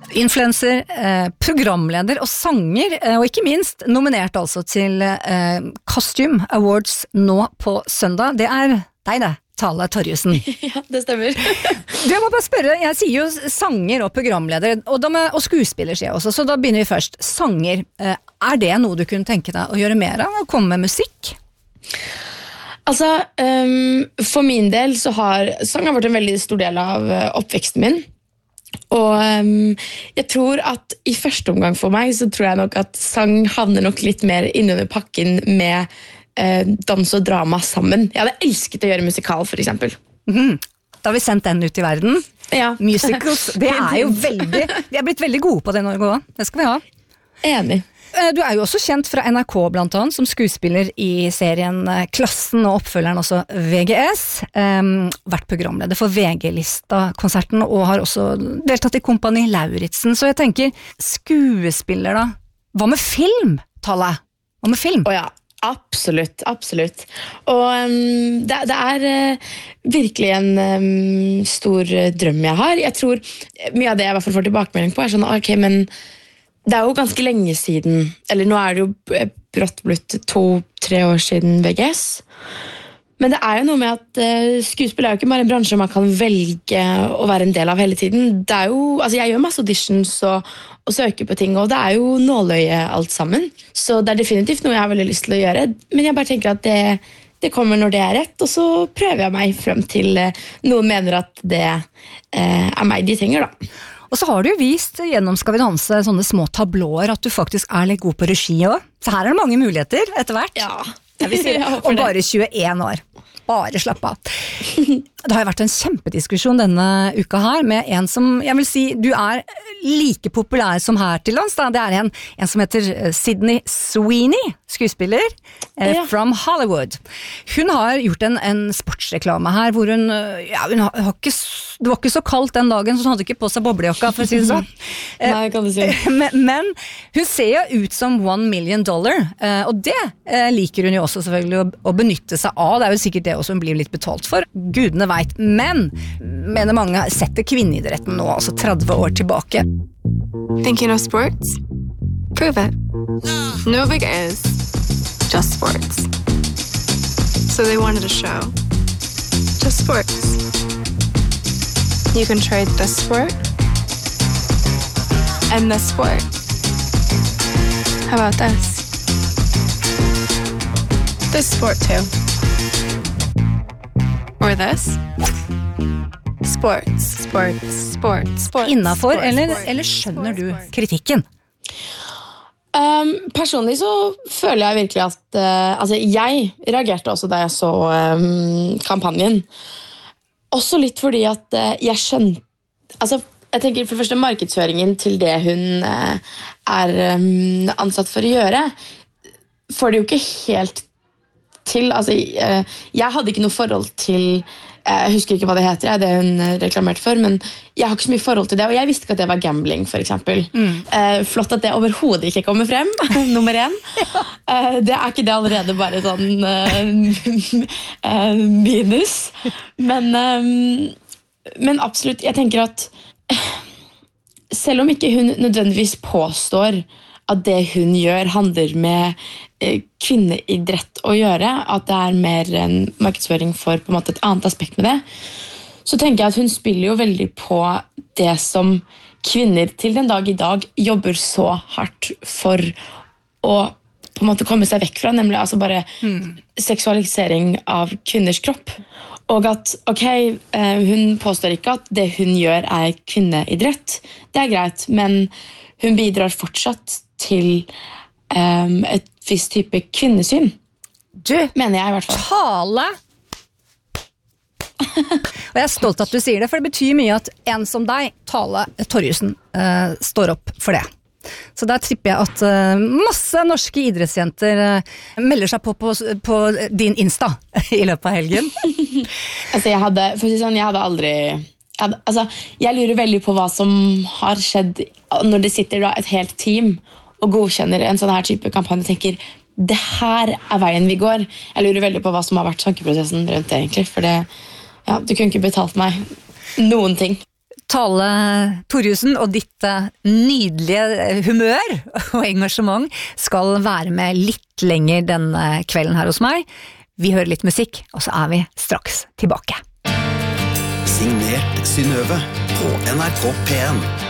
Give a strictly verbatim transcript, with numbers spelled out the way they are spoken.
Influencer, eh, programleder og sanger, eh, og ikke minst nominert altså til eh, Costume Awards nå på søndag. Det er deg det, Tale Torjussen. Ja, det stemmer. Du, jeg må bare spørre, jeg sier jo sanger og programleder, og, da med, og skuespiller sier jeg også, så da begynner vi først. Sanger, eh, er det noe du kunne tenke deg å gjøre mer av, å komme med musikk? Altså, um, for min del så har sang har vært en veldig stor del av uh, oppveksten min. Og um, jeg tror at i første omgang for meg så tror jeg nok at sang havner nok litt mer innunder pakken med uh, dans og drama sammen. Jeg hadde elsket å gjøre musikal, for eksempel. Mm-hmm. Da har vi sendt den ut i verden. Ja. Musicals, det er jo veldig, vi er blitt veldig gode på det i Norge også. Det skal vi ha. Enig. Du er jo også kjent fra N R K blant annet, som skuespiller i serien Klassen og oppfølgeren også V G S. Um, vært programleder for V G-lista-konserten og har også deltatt i Kompani Lauritzen. Så jeg tenker, skuespiller da, hva med film, Tale? Hva med film? Å ja, absolutt, absolutt. Og um, det, det er uh, virkelig en um, stor drøm jeg har. Jeg tror mye av det jeg i hvert fall får tilbakemelding på er sånn, ok, men det er jo ganske lenge siden, eller nå er det jo brått blitt to-tre år siden V G S, men det er jo noe med at uh, skuespill er jo ikke bare en bransje man kan velge å være en del av hele tiden. Det er jo, altså jeg gjør masse auditions og, og søker på ting, og det er jo nåløye alt sammen, så det er definitivt noe jeg har veldig lyst til å gjøre, men jeg bare tenker at det, det kommer når det er rett, og så prøver jeg meg frem til uh, noen mener at det uh, er meg de trenger da. Og så har du jo vist gjennom Skal vi danse sånne små tablåer at du faktisk er litt god på regi også. Så her er det mange muligheter etter hvert. Ja, jeg vil si, og bare tjueen år. Bare slapp av. Det har jo vært en kjempediskusjon denne uka her med en som, jeg vil si, du er like populær som her til lands. Da. Det er en, en som heter Sydney Sweeney, skuespiller, eh, ja. From Hollywood. Hun har gjort en, en sportsreklame her, hvor hun, ja, hun har, har ikke, det var ikke så kaldt den dagen, så hun hadde ikke på seg boblejakka, for å si det sånn. Nei, kan du si. Men, men hun ser jo ut som one million dollar, eh, og det eh, liker hun jo også selvfølgelig å, å benytte seg av. Det er jo sikkert det også hun blir litt betalt for. Gudene vet, men mener mange setter kvinneidretten nå, altså tretti år tilbake. Thinking of sports? Prove it. No big is just sports. So they wanted a show. Just sports. You can trade this sport and this sport. How about this? This sport too. Or this? Sports, sports, sports, sports. Innenfor, sports, eller, sports, eller skjønner sports, du sports. kritikken? Um, personlig så føler jeg virkelig at uh, altså jeg reagerte også da jeg så um, kampanjen. Også litt fordi at uh, jeg skjønte, altså jeg tenker for det første markedsføringen til det hun uh, er um, ansatt for å gjøre, får det jo ikke helt til, altså uh, jeg hadde ikke noe forhold til, uh, jeg husker ikke hva det heter, det hun reklamerte for, men jeg har ikke så mye forhold til det, og jeg visste ikke at det var gambling, for eksempel. Mm. Uh, flott at det overhodet ikke kommer frem, nummer én. Uh, det er ikke det allerede bare sånn uh, uh, minus. Men, um, men absolutt, jeg tenker at selv om ikke hun nødvendigvis påstår at det hun gjør handler med uh, kvinneidrett å gjøre, at det er mer en markedsføring for på en måte et annet aspekt med det, så tenker jeg at hun spiller jo veldig på det som kvinner til den dag i dag jobber så hardt for å på en måte komme seg vekk fra, nemlig altså bare mm. seksualisering av kvinners kropp. Og at, ok, hun påstår ikke at det hun gjør er kvinneidrett, det er greit, men hun bidrar fortsatt til um, et visst type kvinnesyn. Du, mener jeg i hvert fall. Tale! Og jeg er stolt at du sier det, for det betyr mye at en som deg, Tale Torjussen, uh, står opp for det. Så der tripper jeg at uh, masse norske idrettsjenter uh, melder seg på, på på din Insta i løpet av helgen. Altså jeg hadde, for å si sånn, jeg hadde aldri jeg, hadde, altså, jeg lurer veldig på hva som har skjedd når det sitter da et helt team og godkjenner en sånn her type kampanje og tenker, det her er veien vi går. Jeg lurer veldig på hva som har vært tankeprosessen rundt det egentlig, for det, ja, du kunne ikke betalt meg noen ting. Tale Torjussen og ditt nydelige humør og engasjement skal være med litt lenger denne kvelden her hos meg. Vi hører litt musikk, og så er vi straks tilbake. Signert Synnøve på N R K P en.